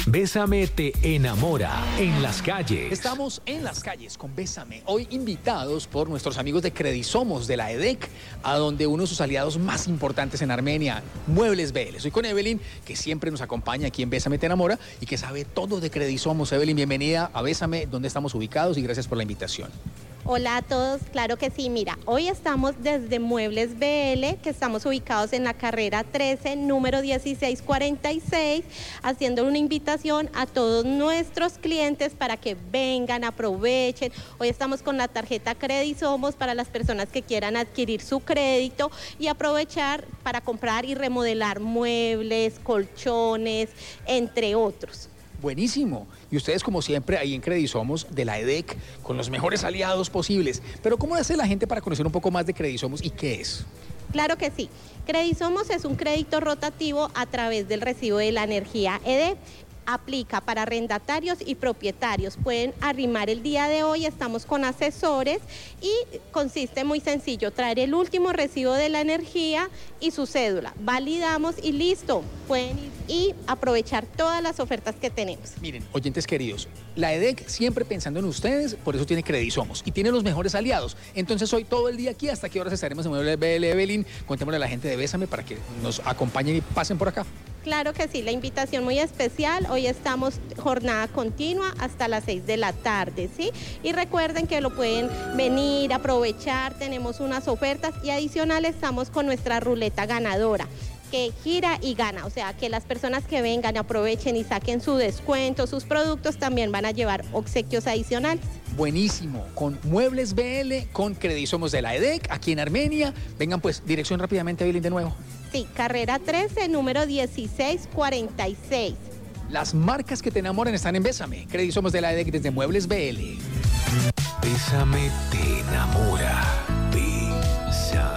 Bésame te enamora en las calles. Estamos en las calles con Bésame, hoy invitados por nuestros amigos de Credisomos de la EDEC, a donde uno de sus aliados más importantes en Armenia, Muebles BL. Soy con Evelyn, que siempre nos acompaña aquí en Bésame te enamora y que sabe todo de Credisomos. Evelyn, bienvenida a Bésame, donde estamos ubicados, y gracias por la invitación. Hola a todos, claro que sí, mira, hoy estamos desde Muebles BL, que estamos ubicados en la carrera 13, número 1646, haciendo una invitación a todos nuestros clientes para que vengan, aprovechen. Hoy estamos con la tarjeta Credisomos para las personas que quieran adquirir su crédito y aprovechar para comprar y remodelar muebles, colchones, entre otros. Buenísimo. Y ustedes, como siempre, ahí en Credisomos de la EDEC, con los mejores aliados posibles. Pero ¿cómo hace la gente para conocer un poco más de Credisomos y qué es? Claro que sí. Credisomos es un crédito rotativo a través del recibo de la energía ED. Aplica para arrendatarios y propietarios. Pueden arrimar el día de hoy, estamos con asesores y consiste muy sencillo, traer el último recibo de la energía y su cédula. Validamos y listo, pueden ir y aprovechar todas las ofertas que tenemos. Miren, oyentes queridos, la EDEC siempre pensando en ustedes, por eso tiene Credisomos y tiene los mejores aliados. Entonces hoy todo el día aquí, ¿hasta qué horas estaremos en Muebles BL, Evelyn? Contémosle a la gente de Bésame para que nos acompañen y pasen por acá. Claro que sí, la invitación muy especial. Hoy estamos jornada continua hasta las 6 de la tarde, ¿sí? Y recuerden que lo pueden venir, aprovechar, tenemos unas ofertas y adicional estamos con nuestra ruleta ganadora, que gira y gana, o sea, que las personas que vengan, aprovechen y saquen su descuento, sus productos también van a llevar obsequios adicionales. Buenísimo, con Muebles BL, con Credisomos de la EDEC, aquí en Armenia. Vengan pues, dirección rápidamente, Evelyn, de nuevo. Sí, carrera 13, número 1646. Las marcas que te enamoran están en Bésame. Credisomos de la EDEC desde Muebles BL. Bésame te enamora.